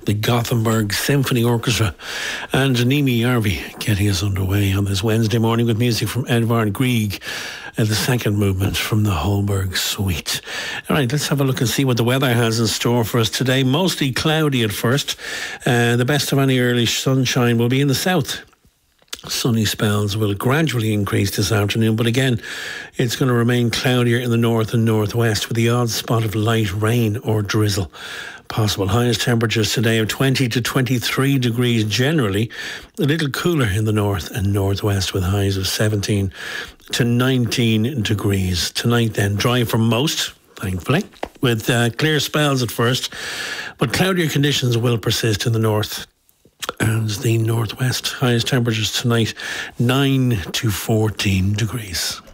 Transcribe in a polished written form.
the Gothenburg Symphony Orchestra and Nimi Järvi getting us underway on this Wednesday morning with music from Edvard Grieg and the second movement from the Holberg Suite. All right, let's have a look and see what the weather has in store for us today. Mostly cloudy at first. The best of any early sunshine will be in the south. Sunny spells will gradually increase this afternoon, but again, it's going to remain cloudier in the north and northwest with the odd spot of light rain or drizzle possible. Highest temperatures today of 20 to 23 degrees generally, a little cooler in the north and northwest with highs of 17 to 19 degrees. Tonight then, dry for most, thankfully, with clear spells at first, but cloudier conditions will persist in the north and the northwest. Highest temperatures tonight 9 to 14 degrees.